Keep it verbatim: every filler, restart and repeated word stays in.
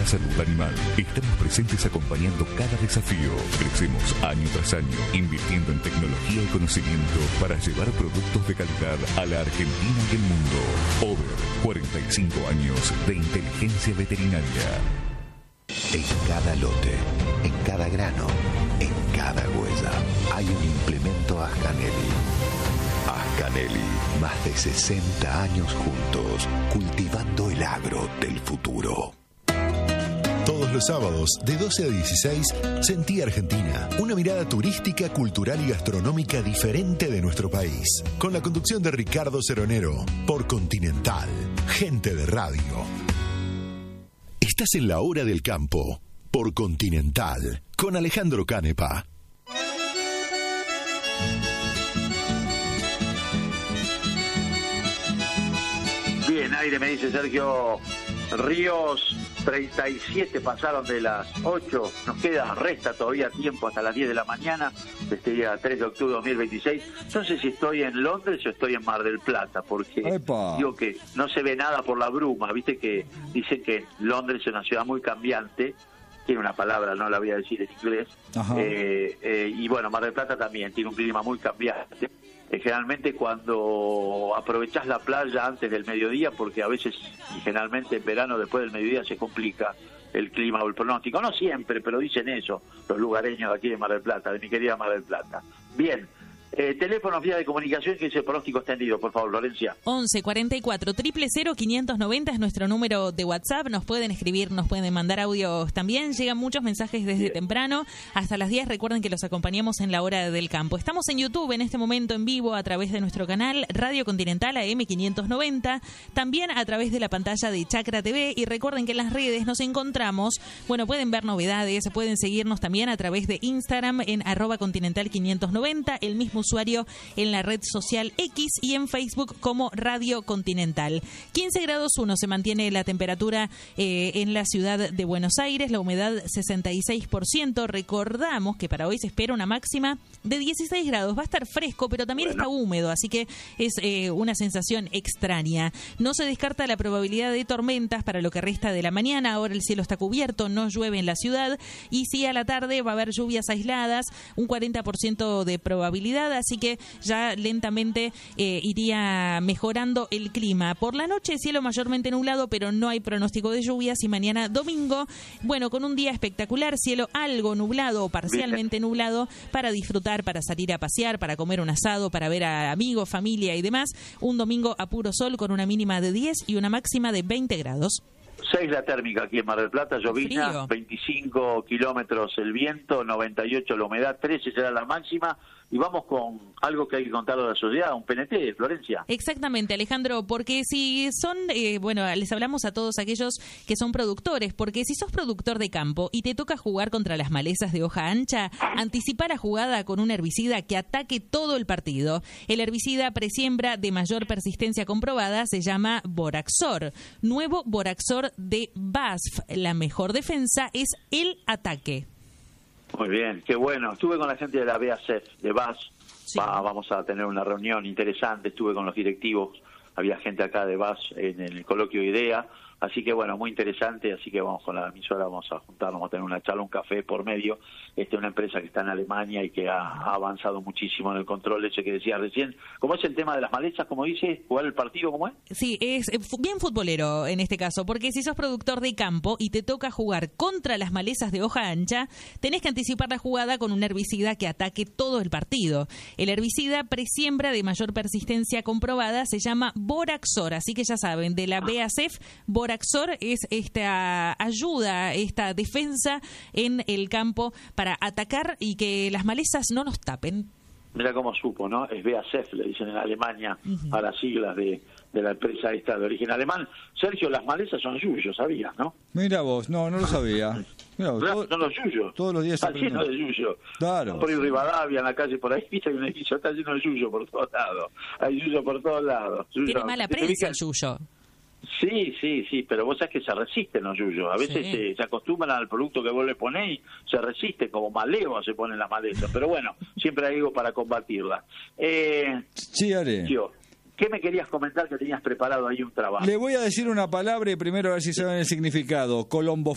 salud animal. Estamos presentes acompañando cada desafío. Crecemos año tras año, invirtiendo en tecnología y conocimiento para llevar productos de calidad a la Argentina y el mundo. Over, cuarenta y cinco años de inteligencia veterinaria. En cada lote, en cada grano, en cada huella, hay un implemento Ascanelli. Ascanelli, más de sesenta años juntos, cultivando el agro del futuro. Todos los sábados, de doce a dieciséis, Sentí Argentina. Una mirada turística, cultural y gastronómica diferente de nuestro país. Con la conducción de Ricardo Ceronero, por Continental. Gente de radio. Estás en la hora del campo, por Continental. Con Alejandro Canepa. Bien, aire, me dice Sergio Ríos. treinta y siete pasaron de las ocho, nos queda, resta todavía tiempo hasta las diez de la mañana, este día tres de octubre de dos mil veintiséis. No sé si estoy en Londres o estoy en Mar del Plata, porque Epa. digo que no se ve nada por la bruma, viste que dicen que Londres es una ciudad muy cambiante, tiene una palabra, no la voy a decir en inglés, eh, eh, y bueno, Mar del Plata también tiene un clima muy cambiante. Eh, generalmente cuando aprovechás la playa antes del mediodía, porque a veces y generalmente en verano después del mediodía se complica el clima o el pronóstico, no siempre, pero dicen eso los lugareños de aquí de Mar del Plata, de mi querida Mar del Plata. Bien, eh, teléfono vía de comunicación que dice pronóstico extendido, por favor, Lorencia. once cuarenta y cuatro, cero cero cero, quinientos noventa es nuestro número de WhatsApp. Nos pueden escribir, nos pueden mandar audios también. Llegan muchos mensajes desde Bien. temprano hasta las diez. Recuerden que los acompañamos en la hora del campo. Estamos en YouTube en este momento en vivo a través de nuestro canal Radio Continental A M quinientos noventa. También a través de la pantalla de Chacra T V. Y recuerden que en las redes nos encontramos. Bueno, pueden ver novedades, pueden seguirnos también a través de Instagram en arroba continental quinientos noventa. El mismo usuario en la red social X y en Facebook como Radio Continental. quince grados uno se mantiene la temperatura eh, en la ciudad de Buenos Aires, la humedad sesenta y seis por ciento. Recordamos que para hoy se espera una máxima de dieciséis grados. Va a estar fresco, pero también bueno. está húmedo, así que es eh, una sensación extraña. No se descarta la probabilidad de tormentas para lo que resta de la mañana. Ahora el cielo está cubierto, no llueve en la ciudad y sí a la tarde va a haber lluvias aisladas, un cuarenta por ciento de probabilidad, así que ya lentamente eh, iría mejorando el clima. Por la noche cielo mayormente nublado, pero no hay pronóstico de lluvias y mañana domingo, bueno, con un día espectacular, cielo algo nublado o parcialmente nublado para disfrutar, para salir a pasear, para comer un asado, para ver a amigos, familia y demás. Un domingo a puro sol con una mínima de diez y una máxima de veinte grados. seis la térmica aquí en Mar del Plata, llovizna, Frío. veinticinco kilómetros el viento, noventa y ocho la humedad, trece será la máxima. Y vamos con algo que hay que contarle a la sociedad, un P N T, Florencia. Exactamente, Alejandro, porque si son, eh, bueno, les hablamos a todos aquellos que son productores, porque si sos productor de campo y te toca jugar contra las malezas de hoja ancha, anticipa la jugada con un herbicida que ataque todo el partido. El herbicida presiembra de mayor persistencia comprobada se llama Boraxor. Nuevo Boraxor de B A S F. La mejor defensa es el ataque. Muy bien, qué bueno. Estuve con la gente de la B A S F, de B A S. Sí. Va, vamos a tener una reunión interesante. Estuve con los directivos. Había gente acá de B A S en el coloquio IDEA. Así que bueno, muy interesante. Así que vamos con la emisora, vamos a juntarnos, vamos a tener una charla, un café por medio. Esta es una empresa que está en Alemania y que ha, ha avanzado muchísimo en el control ese que decía recién. ¿Cómo es el tema de las malezas? ¿Cómo dice? ¿Jugar el partido? ¿Cómo es? Sí, es bien futbolero en este caso, porque si sos productor de campo y te toca jugar contra las malezas de hoja ancha, tenés que anticipar la jugada con un herbicida que ataque todo el partido. El herbicida presiembra de mayor persistencia comprobada se llama Boraxor, así que ya saben, de la B A S F, Boraxor es esta ayuda, esta defensa en el campo para atacar y que las malezas no nos tapen. Mira cómo supo, ¿no? Es B A S F, le dicen en Alemania, uh-huh. a las siglas de, de la empresa esta de origen alemán. Sergio, las malezas son yuyos, ¿sabías, no? Mira vos, no, no lo sabía. Mira vos, todo, son los yuyos. Todos los días está lleno de yuyos. Claro. Por ahí Rivadavia, en la calle por ahí, viste, hay un edificio, está lleno de yuyos por todos lados. Hay yuyos por todos lados. Yuyo. Tiene mala prensa el yuyo. Sí, sí, sí, pero vos sabés que se resisten los yuyos. A veces sí. se, se acostumbran al producto que vos le ponés y se resiste, como maleo se ponen las malezas. Pero bueno, siempre hay algo para combatirla. Eh, sí, haré. Tío, ¿qué me querías comentar que tenías preparado ahí un trabajo? Le voy a decir una palabra y primero a ver si saben el significado. Colombo.